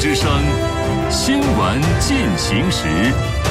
之声，新闻进行时。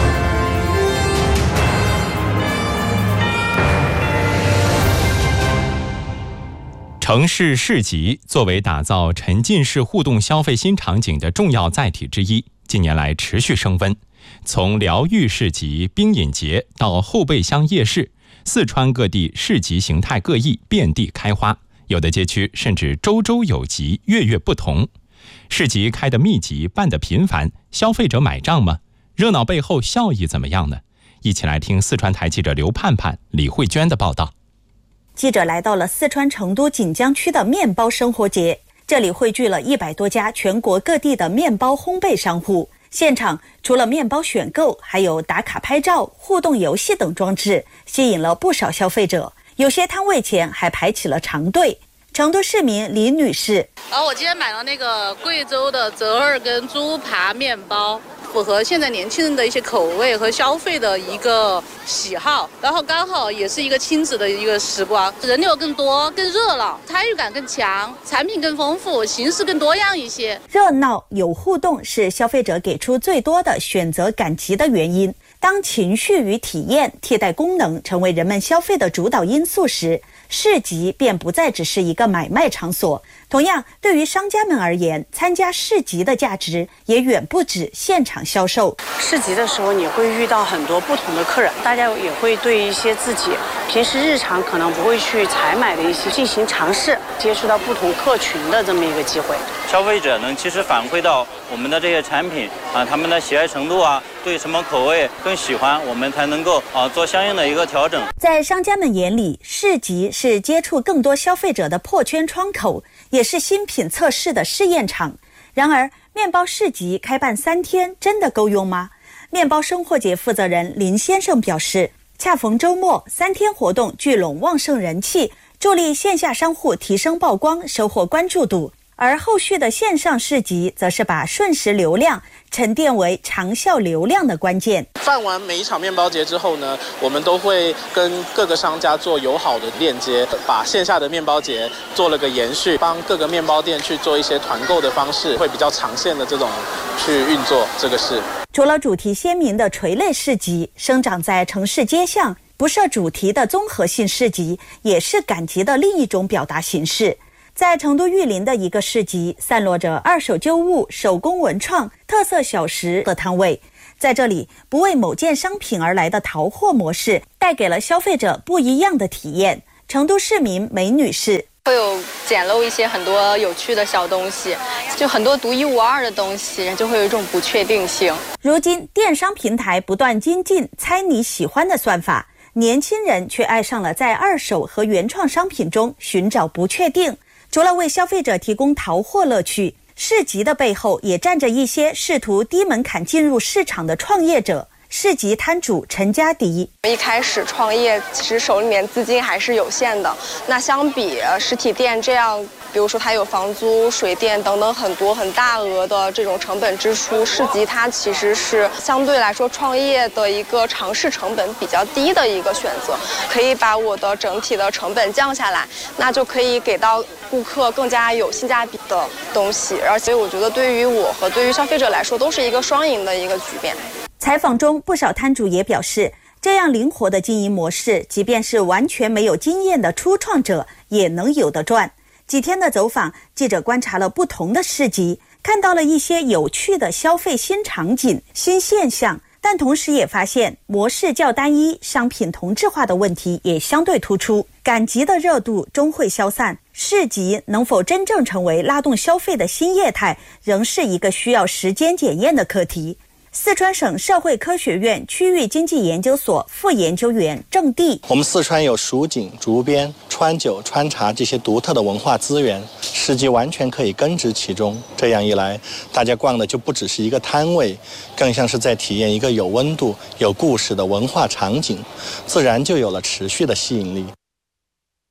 城市市集作为打造沉浸式互动消费新场景的重要载体之一，近年来持续升温。从疗愈市集、冰饮节到后备箱夜市，四川各地市集形态各异，遍地开花，有的街区甚至周周有集，月月不同。市集开得密集，办得频繁，消费者买账吗？热闹背后效益怎么样呢？一起来听四川台记者刘盼盼、李慧娟的报道。 记者来到了四川成都锦江区的面包生活节，这里汇聚了100多家全国各地的面包烘焙商户。现场除了面包选购，还有打卡拍照、互动游戏等装置，吸引了不少消费者。有些摊位前还排起了长队。成都市民李女士， 我今天买了那个贵州的折耳根猪扒面包，符合现在年轻人的一些口味和消费的一个喜好，然后刚好也是一个亲子的一个时光，人流更多、更热闹，参与感更强，产品更丰富，形式更多样一些。 热闹有互动是消费者给出最多的选择赶集的原因。当情绪与体验替代功能成为人们消费的主导因素时，市集便不再只是一个买卖场所。同样，对于商家们而言，参加市集的价值也远不止现场销售。 市集的时候，你会遇到很多不同的客人，大家也会对一些自己平时日常可能不会去采买的一些进行尝试，接触到不同客群的这么一个机会。 消费者能及时反馈到我们的这些产品他们的喜爱程度对什么口味更喜欢，我们才能够做相应的一个调整。 在商家们眼里，市集是接触更多消费者的破圈窗口，也是新品测试的试验场。然而，面包市集开办3天真的够用吗？面包生活节负责人林先生表示，恰逢周末，3天活动聚拢旺盛人气，助力线下商户提升曝光，收获关注度。而后续的线上市集则是把瞬时流量沉淀为长效流量的关键。 办完每一场面包节之后呢，我们都会跟各个商家做友好的链接，把线下的面包节做了个延续，帮各个面包店去做一些团购的方式，会比较长线的这种去运作这个事。 除了主题鲜明的垂类市集，生长在城市街巷不设主题的综合性市集也是赶集的另一种表达形式。在成都玉林的一个市集，散落着二手旧物、手工文创、特色小食的摊位。在这里，不为某件商品而来的淘货模式，带给了消费者不一样的体验。成都市民梅女士， 会有捡漏一些很多有趣的小东西，就很多独一无二的东西，就会有一种不确定性。 如今，电商平台不断精进猜你喜欢的算法，年轻人却爱上了在二手和原创商品中寻找不确定。除了为消费者提供淘货乐趣，市集的背后也站着一些试图低门槛进入市场的创业者。市集摊主陈家迪， 一开始创业其实手里面资金还是有限的，那相比实体店这样，比如说它有房租、水电等等很多很大额的这种成本支出，市集它其实是相对来说创业的一个尝试成本比较低的一个选择，可以把我的整体的成本降下来，那就可以给到顾客更加有性价比的东西，而且我觉得对于我和对于消费者来说都是一个双赢的一个局面。 采访中，不少摊主也表示，这样灵活的经营模式，即便是完全没有经验的初创者也能有得赚。几天的走访，记者观察了不同的市集，看到了一些有趣的消费新场景、新现象，但同时也发现模式较单一、商品同质化的问题也相对突出。赶集的热度终会消散，市集能否真正成为拉动消费的新业态，仍是一个需要时间检验的课题。四川省社会科学院区域经济研究所副研究员郑地， 我们四川有蜀锦、竹编、川酒、川茶这些独特的文化资源，市集完全可以根植其中。这样一来，大家逛的就不只是一个摊位，更像是在体验一个有温度、有故事的文化场景，自然就有了持续的吸引力。